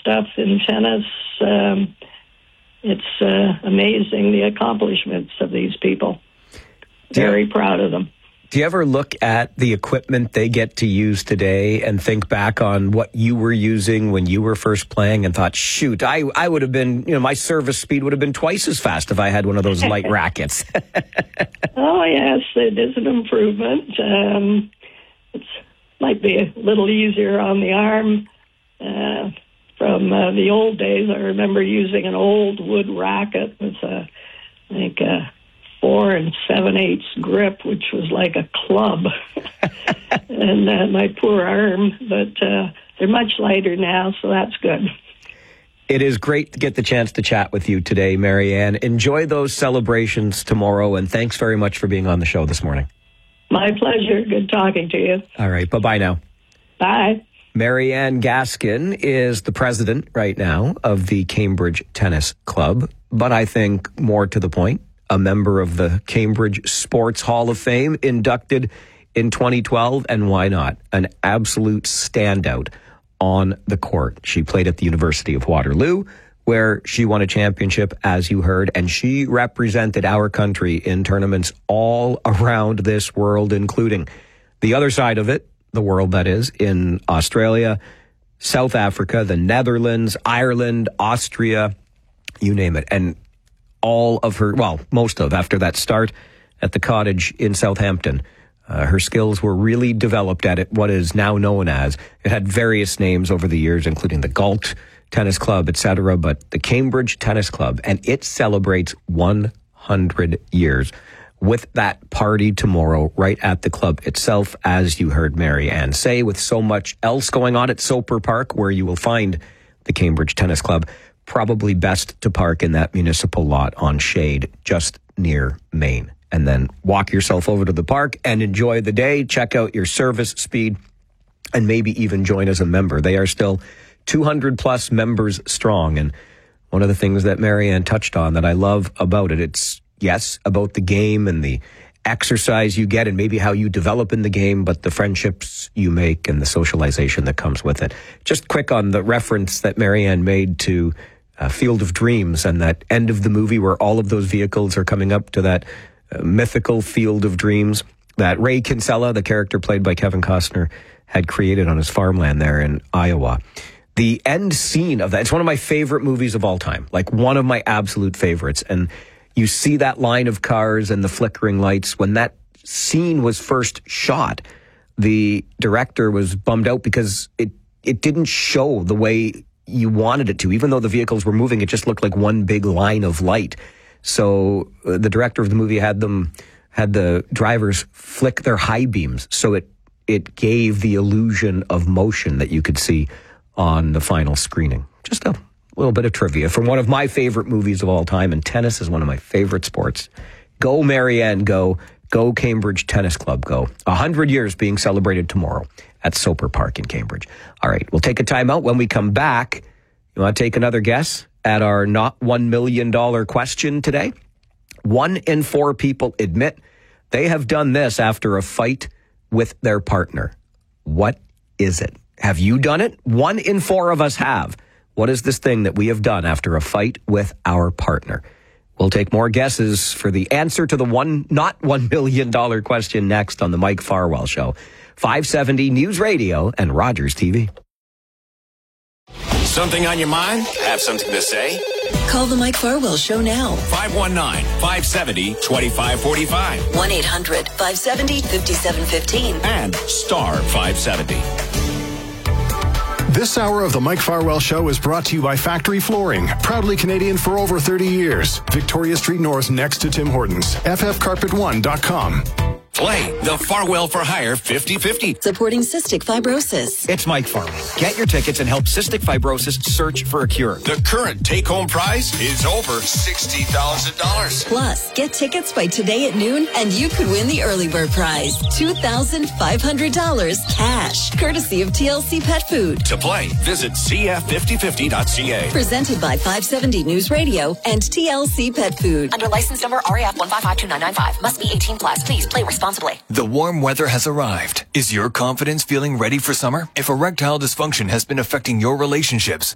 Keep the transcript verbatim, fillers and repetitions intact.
stuff in tennis. Um, it's uh, amazing, the accomplishments of these people. Very yeah. proud of them. Do you ever look at the equipment they get to use today and think back on what you were using when you were first playing and thought, shoot, I, I would have been, you know, my service speed would have been twice as fast if I had one of those light rackets? Oh, yes, it is an improvement. Um, it might be a little easier on the arm. Uh, from uh, the old days, I remember using an old wood racket with a, like a four and seven eighths grip, which was like a club, and uh, my poor arm. But uh, they're much lighter now, so that's good. It is great to get the chance to chat with you today, Marianne. Enjoy those celebrations tomorrow, and thanks very much for being on the show this morning. My pleasure. Good talking to you. All right. Bye-bye now. Bye. Marianne Gaskin is the president right now of the Cambridge Tennis Club, but I think more to the point, a member of the Cambridge Sports Hall of Fame, inducted in twenty twelve, and why not? An absolute standout on the court. She played at the University of Waterloo, where she won a championship, as you heard, and she represented our country in tournaments all around this world, including the other side of it, the world that is, in Australia, South Africa, the Netherlands, Ireland, Austria, you name it. And all of her, well, most of, after that start at the cottage in Southampton, uh, her skills were really developed at it, what is now known as, it had various names over the years, including the Galt Tennis Club, et cetera, but the Cambridge Tennis Club, and it celebrates one hundred years with that party tomorrow right at the club itself, as you heard Marianne say, with so much else going on at Soper Park, where you will find the Cambridge Tennis Club. Probably best to park in that municipal lot on shade just near Main, and then walk yourself over to the park and enjoy the day, check out your service speed, and maybe even join as a member. They are still two hundred plus members strong, and one of the things that Marianne touched on that I love about it, it's, yes, about the game and the exercise you get and maybe how you develop in the game, but the friendships you make and the socialization that comes with it. Just quick on the reference that Marianne made to Uh, Field of Dreams and that end of the movie where all of those vehicles are coming up to that uh, mythical Field of Dreams that Ray Kinsella, the character played by Kevin Costner, had created on his farmland there in Iowa. The end scene of that, it's one of my favorite movies of all time, like one of my absolute favorites. And you see that line of cars and the flickering lights. When that scene was first shot, the director was bummed out because it, it didn't show the way you wanted it to. Even though the vehicles were moving, it just looked like one big line of light. So uh, the director of the movie had them, had the drivers flick their high beams, so it it gave the illusion of motion that you could see on the final screening. Just a little bit of trivia from one of my favorite movies of all time, and tennis is one of my favorite sports. Go Marianne, go. Go Cambridge Tennis Club, go. A hundred years being celebrated tomorrow at Soper Park in Cambridge. All right, we'll take a time out. When we come back, you want to take another guess at our not one million dollars question today? One in four people admit they have done this after a fight with their partner. What is it? Have you done it? One in four of us have. What is this thing that we have done after a fight with our partner? We'll take more guesses for the answer to the one, not one million dollars question next on the Mike Farwell Show. five seventy News Radio and Rogers T V. Something on your mind? Have something to say? Call the Mike Farwell Show now. five one nine, five seven zero, two five four five. one eight hundred, five seven zero, five seven one five. And star five seventy. This hour of the Mike Farwell Show is brought to you by Factory Flooring, proudly Canadian for over thirty years. Victoria Street North next to Tim Hortons. F F carpet one dot com. Play the Farwell for Hire fifty fifty. Supporting cystic fibrosis. It's Mike Farwell. Get your tickets and help cystic fibrosis search for a cure. The current take-home prize is over sixty thousand dollars. Plus, get tickets by today at noon and you could win the early bird prize, two thousand five hundred dollars cash, courtesy of T L C Pet Food. To play, visit c f fifty fifty dot c a. Presented by five seventy News Radio and T L C Pet Food. Under license number R A F one five five two nine nine five. Must be eighteen plus. Please play responsibly. The warm weather has arrived. Is your confidence feeling ready for summer? If erectile dysfunction has been affecting your relationships,